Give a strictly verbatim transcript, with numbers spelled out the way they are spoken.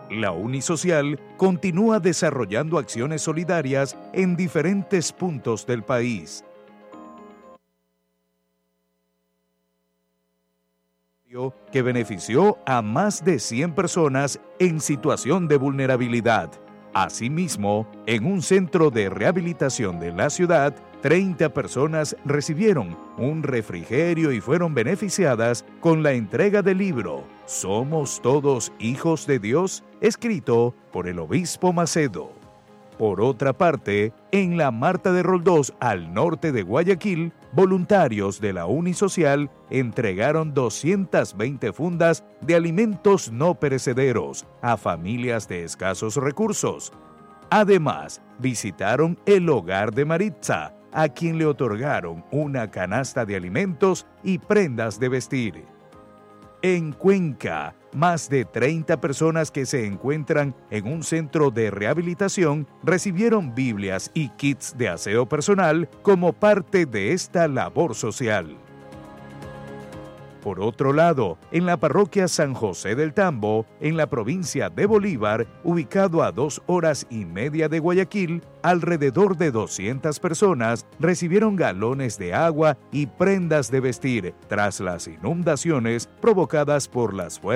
La Unisocial continúa desarrollando acciones solidarias en diferentes puntos del país. Que benefició a más de cien personas en situación de vulnerabilidad. Asimismo, en un centro de rehabilitación de la ciudad, treinta personas recibieron un refrigerio y fueron beneficiadas con la entrega del libro Somos Todos Hijos de Dios, escrito por el obispo Macedo. Por otra parte, en la Marta de Roldós, al norte de Guayaquil, voluntarios de la Unisocial entregaron doscientas veinte fundas de alimentos no perecederos a familias de escasos recursos. Además, visitaron el hogar de Maritza, a quien le otorgaron una canasta de alimentos y prendas de vestir. En Cuenca, más de treinta personas que se encuentran en un centro de rehabilitación recibieron Biblias y kits de aseo personal como parte de esta labor social. Por otro lado, en la parroquia San José del Tambo, en la provincia de Bolívar, ubicado a dos horas y media de Guayaquil, alrededor de doscientas personas recibieron galones de agua y prendas de vestir tras las inundaciones provocadas por las fuertes